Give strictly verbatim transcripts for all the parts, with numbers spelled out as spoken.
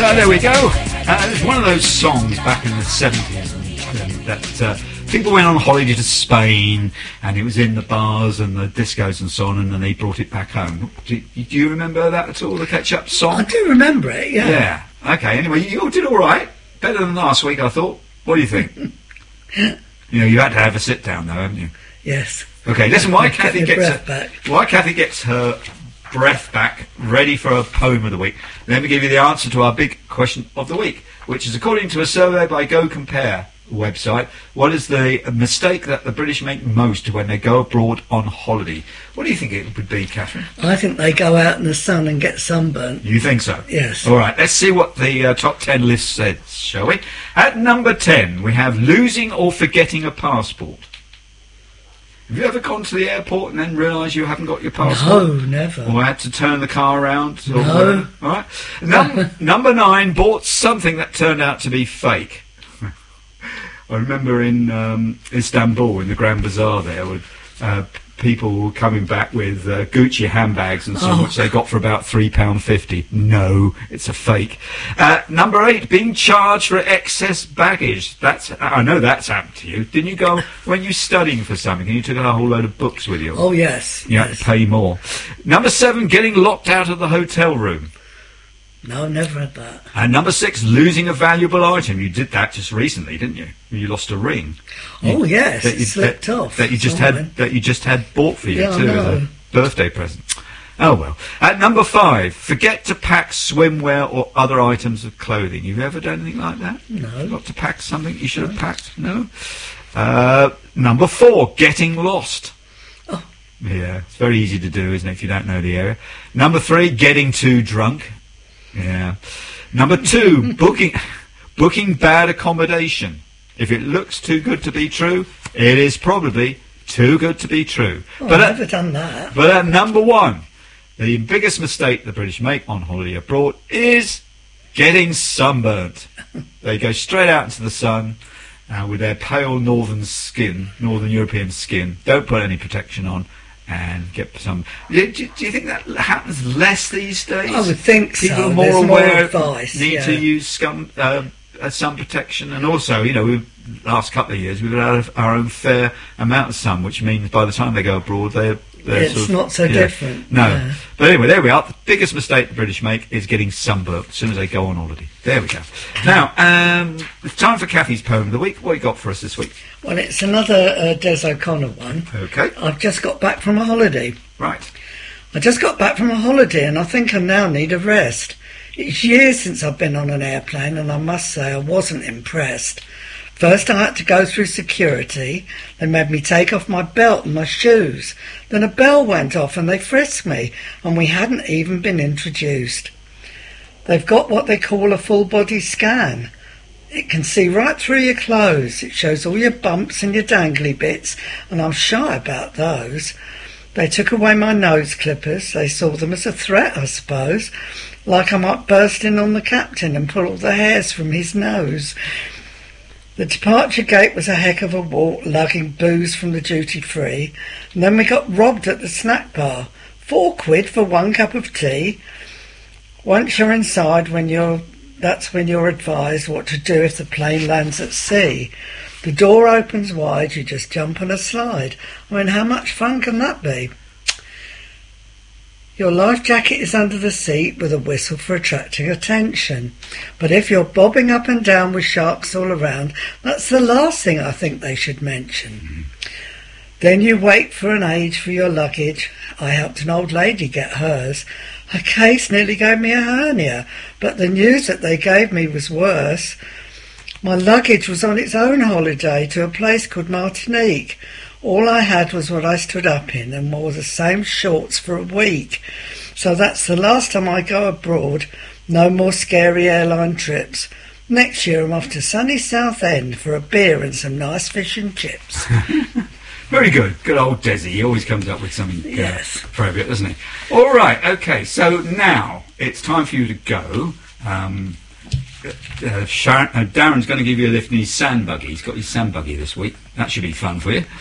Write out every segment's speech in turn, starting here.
So there we go. Uh, it was one of those songs back in the seventies and, and that uh, people went on holiday to Spain and it was in the bars and the discos and so on, and then they brought it back home. Do, do you remember that at all, the Ketchup song? I do remember it, yeah. Yeah. Okay, anyway, you all did all right. Better than last week, I thought. What do you think? You know, you had to have a sit down though, haven't you? Yes. Okay, listen, why Get Kathy your gets breath her, back. why Kathy gets her breath back, ready for a poem of the week. Let me give you the answer to our big question of the week, which is, according to a survey by Go Compare website, what is the mistake that the British make most when they go abroad on holiday? What do you think it would be, Catherine? I think they go out in the sun and get sunburnt. You think so? Yes. All right, let's see what the uh, top ten list says, shall we? At number ten, we have losing or forgetting a passport. Have you ever gone to the airport and then realised you haven't got your passport? No, never. Or had to turn the car around? Or No. whatever? All right. Num- number nine, bought something that turned out to be fake. I remember in um, Istanbul, in the Grand Bazaar there, with uh, people were coming back with uh, Gucci handbags and so on, Oh. which they got for about three pounds fifty. No, it's a fake. Uh, number eight, being charged for excess baggage. That's I know that's happened to you. Didn't you go, when you were studying for something and you took a whole load of books with you? Oh, yes. You had yes. to pay more. Number seven, getting locked out of the hotel room. No, never had that. And number six, losing a valuable item. You did that just recently, didn't you? You lost a ring. You- Oh, yes, that it you, slipped that, off. That you just somewhere. had. That you just had bought for you Yeah, I too as know. a birthday present. Oh well. At number five, forget to pack swimwear or other items of clothing. You've ever done anything like that? No. Got to pack something you should have packed? No. Uh, number four, getting lost. Oh. Yeah, it's very easy to do, isn't it, if you don't know the area. Number three, getting too drunk. Yeah. Number two, booking booking bad accommodation. If it looks too good to be true, it is probably too good to be true. Oh, but, I've at, never done that. but at number one, the biggest mistake the British make on holiday abroad is getting sunburnt. They go straight out into the sun uh, with their pale northern skin, northern European skin, don't put any protection on, and get some. Do, do, do you think that happens less these days? I would think People so. are more There's aware, more advice. need yeah. to use scum, uh, uh, sun protection, and also, you know, we've, last couple of years we've had our own fair amount of sun, which means by the time they go abroad, they're, they're It's sort of, not so yeah. different. No, yeah. but anyway, there we are. The biggest mistake the British make is getting sunburnt as soon as they go on holiday. There we go. Now, um, it's time for Kathy's poem of the week. What you got for us this week? Well, it's another uh, Des O'Connor one. Okay, I've just got back from a holiday. right. I just got back from a holiday and I think I now need a rest. It's years since I've been on an airplane and I must say I wasn't impressed. First I had to go through security. They made me take off my belt and my shoes. Then a bell went off and they frisked me, and we hadn't even been introduced. They've got what they call a full body scan. It can see right through your clothes. It shows all your bumps and your dangly bits, and I'm shy about those. They took away my nose clippers. They saw them as a threat, I suppose, like I might burst in on the captain and pull all the hairs from his nose. The departure gate was a heck of a walk, lugging booze from the duty-free, and then we got robbed at the snack bar. Four quid for one cup of tea. Once you're inside, when you're that's when you're advised what to do if the plane lands at sea. The door opens wide, you just jump on a slide. I mean, how much fun can that be? Your life jacket is under the seat with a whistle for attracting attention. But if you're bobbing up and down with sharks all around, that's the last thing I think they should mention. Mm-hmm. Then you wait for an age for your luggage. I helped an old lady get hers. Her case nearly gave me a hernia, but the news that they gave me was worse. My luggage was on its own holiday to a place called Martinique. All I had was what I stood up in and wore the same shorts for a week. So that's the last time I go abroad. No more scary airline trips. Next year I'm off to sunny Southend for a beer and some nice fish and chips. Very good. Good old Desi. He always comes up with something uh, Yes. appropriate, doesn't he? All right. Okay. So now it's time for you to go. Um, uh, Sharon, uh, Darren's going to give you a lift in his sand buggy. He's got his sand buggy this week. That should be fun for you.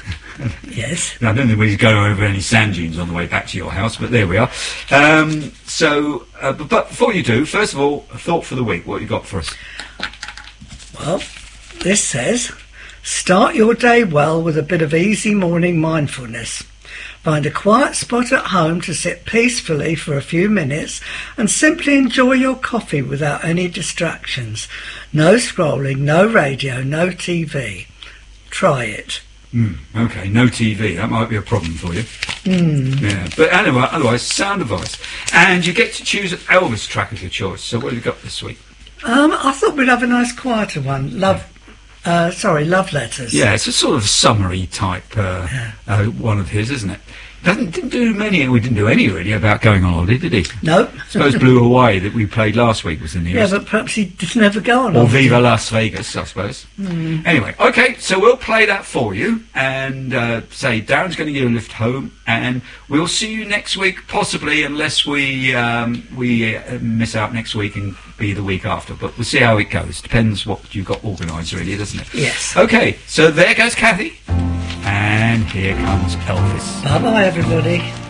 Yes. I don't think he's going over any sand dunes on the way back to your house, but there we are. Um, so, uh, but, but before you do, first of all, a thought for the week. What have you got for us? Well, this says, start your day well with a bit of easy morning mindfulness. Find a quiet spot at home to sit peacefully for a few minutes and simply enjoy your coffee without any distractions. No scrolling, no radio, no T V. Try it. Mm, okay, no T V. That might be a problem for you. Mm. Yeah, but anyway, otherwise, sound advice. And you get to choose an Elvis track of your choice. So what have you got this week? Um, I thought we'd have a nice quieter one. Love, uh, sorry, Love Letters. Yeah, it's a sort of summary type uh, Yeah. uh, one of his, isn't it? Doesn't didn't do many. We didn't do any really about going on holiday, did he? No. I suppose Blue Hawaii that we played last week was the Yeah, nearest. but perhaps he did never go on. Or holiday. Viva Las Vegas, I suppose. Mm. Anyway, okay, so we'll play that for you and uh, say Darren's going to give you a lift home, and we'll see you next week, possibly, unless we um, we uh, miss out next week and be the week after. But we'll see how it goes. Depends what you've got organised, really, doesn't it? Yes. Okay, so there goes Kathy, and here comes Elvis. Bye-bye, everybody.